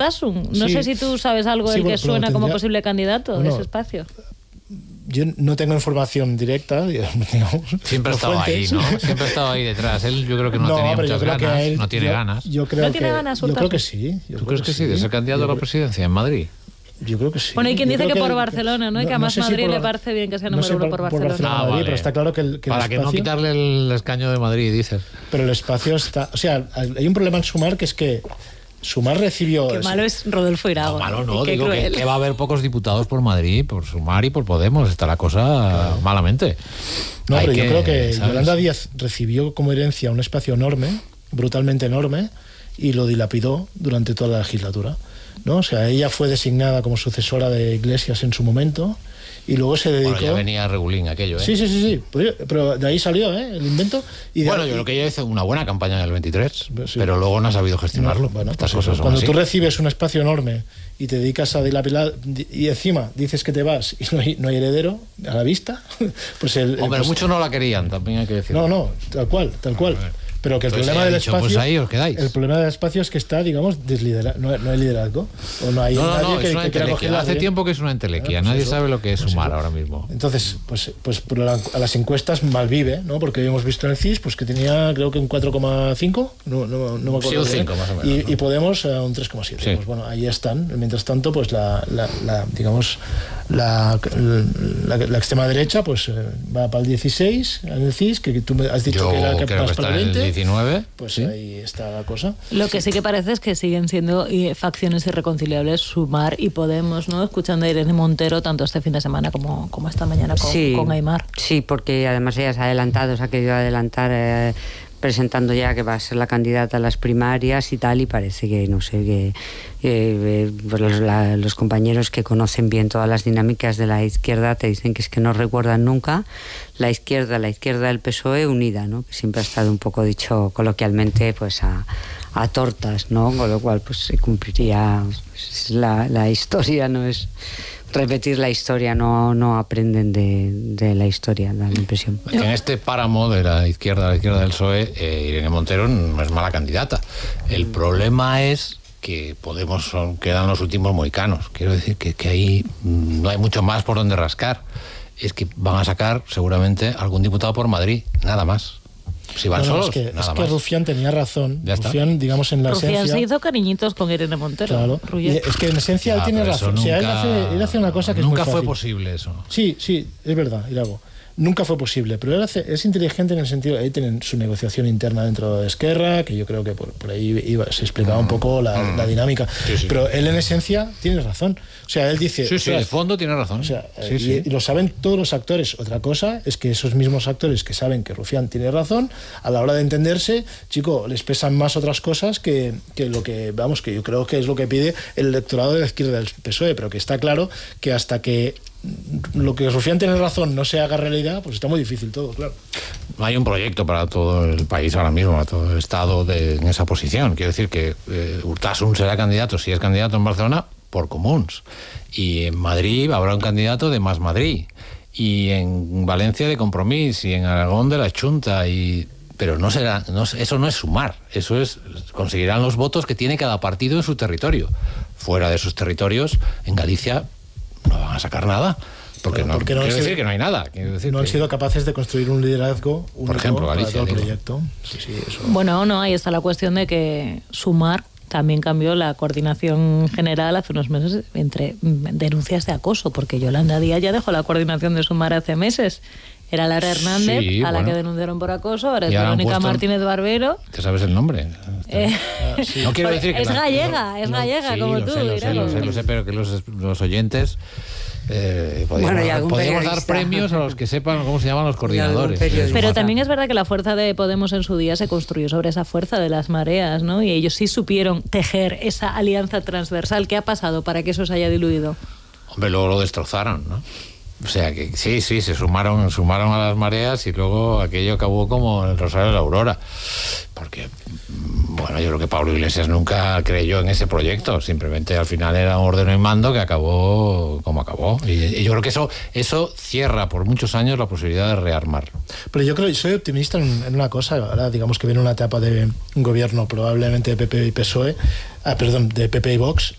Urtasun. No sé si tú sabes algo del que suena como posible candidato de ese espacio. Yo no tengo información directa, digamos. Siempre ha estado ahí, ¿no? Siempre ha estado ahí detrás. Él yo creo que no tenía muchas ganas. No tiene ganas. Yo creo que sí. ¿Tú crees que sí? ¿De ser candidato a la presidencia en Madrid? Yo creo que sí. Bueno, hay quien dice que por Barcelona, ¿no? Y que además Madrid le parece bien que sea número uno por Barcelona. Madrid, pero está claro que el para espacio, que no quitarle el escaño de Madrid, dices. Pero el espacio está... O sea, hay un problema en Sumar, que es que Sumar recibió... Qué malo es Rodolfo Irago. No, malo no, digo que va a haber pocos diputados por Madrid, por Sumar y por Podemos. Está la cosa malamente. No, pero yo creo que Yolanda Díaz recibió como herencia un espacio enorme, brutalmente enorme, y lo dilapidó durante toda la legislatura, ¿no? O sea, ella fue designada como sucesora de Iglesias en su momento y luego se dedicó... Bueno, ya venía regulín aquello, ¿eh? Sí. Pero de ahí salió, ¿eh? El invento. Y bueno, yo creo que ella hizo una buena campaña en el 23, pero luego no ha sabido gestionarlo. Bueno, estas cosas son cuando tú recibes un espacio enorme y te dedicas a dilapidar y encima dices que te vas y no hay heredero a la vista, pues Hombre, muchos no la querían, también hay que decirlo. No, tal cual. Pero que el problema del espacio, pues ahí os quedáis. El problema del espacio es que está, digamos, desliderado. No hay liderazgo. O no hay nadie que quiera coger. Hace tiempo que es una entelequia. Nadie sabe lo que es Sumar ahora mismo. Entonces, pues a las encuestas malvive, ¿no? Porque hemos visto en el CIS pues que tenía, creo que un 4,5. No me acuerdo. Sí, un 5 más o menos. Y Podemos un 3,7. Sí. Pues bueno, ahí están. Mientras tanto, pues la extrema derecha pues va para el 16 en el CIS, que tú me has dicho que era capaz para el 20. 19. Pues sí. Ahí está la cosa. Lo que sí que parece es que siguen siendo facciones irreconciliables Sumar y Podemos, ¿no? Escuchando a Irene Montero tanto este fin de semana como esta mañana con Aimar. Sí, porque además ella se ha querido adelantar presentando ya que va a ser la candidata a las primarias y tal, y parece que, no sé, que los compañeros que conocen bien todas las dinámicas de la izquierda te dicen que es que no recuerdan nunca la izquierda del PSOE unida, ¿no? Que siempre ha estado un poco dicho coloquialmente pues a tortas, ¿no? Con lo cual pues se cumpliría la historia, no es repetir la historia, no aprenden de la historia, da la impresión. En este páramo de la izquierda del PSOE, Irene Montero no es mala candidata. El problema es que Podemos quedan los últimos mohicanos. Quiero decir que ahí no hay mucho más por donde rascar. Es que van a sacar seguramente algún diputado por Madrid, nada más. Si van solos, es que Rufián tenía razón. Rufián, digamos, en la Rufián esencia... se hizo cariñitos con Irene Montero. Claro. Es que en esencia él tiene razón. Nunca, o sea, él hace una cosa que nunca es muy fue fácil. posible eso. Sí, es verdad, Irago. Nunca fue posible, pero él es inteligente en el sentido de ahí tienen su negociación interna dentro de Esquerra, que yo creo que por ahí se explicaba un poco la dinámica. Sí. Pero él en esencia tiene razón. O sea, él dice... Sí, de fondo tiene razón. O sea, y lo saben todos los actores. Otra cosa es que esos mismos actores que saben que Rufián tiene razón, a la hora de entenderse, chico, les pesan más otras cosas que lo que, vamos, que yo creo que es lo que pide el electorado de la izquierda del PSOE, pero que está claro que hasta que lo que Rufián tiene razón no se haga realidad, pues está muy difícil todo, claro. No hay un proyecto para todo el país ahora mismo, para todo el Estado en esa posición. Quiero decir que Urtasun será candidato, si es candidato en Barcelona, por Comuns. Y en Madrid habrá un candidato de Más Madrid. Y en Valencia de Compromís. Y en Aragón de la Chunta. Pero no será, eso no es Sumar. Eso es, conseguirán los votos que tiene cada partido en su territorio. Fuera de sus territorios, en Galicia no van a sacar nada. Porque no quiero decir que no hay nada. No han sido capaces de construir un liderazgo único, por ejemplo, Galicia, para todo el proyecto. Sí, eso. Bueno, no, ahí está la cuestión de que Sumar también cambió la coordinación general hace unos meses entre denuncias de acoso, porque Yolanda Díaz ya dejó la coordinación de Sumar hace meses. Era Lara Hernández, la que denunciaron por acoso, ahora es Verónica Martínez Barbero. ¿Te sabes el nombre? No quiero decir que... Es gallega, como tú. Lo sé, pero que los oyentes... podríamos dar premios a los que sepan cómo se llaman los coordinadores. Pero también es verdad que la fuerza de Podemos en su día se construyó sobre esa fuerza de las mareas, ¿no? Y ellos sí supieron tejer esa alianza transversal. ¿Qué ha pasado para que eso se haya diluido? Hombre, luego lo destrozaron, ¿no? O sea que sí, se sumaron a las mareas y luego aquello acabó como el Rosario de la Aurora. Porque, bueno, yo creo que Pablo Iglesias nunca creyó en ese proyecto. Simplemente al final era un ordeno y mando que acabó como acabó. Y yo creo que eso cierra por muchos años la posibilidad de rearmar. Pero yo soy optimista en una cosa. Ahora digamos que viene una etapa de un gobierno probablemente de PP y PSOE, de PP y Vox,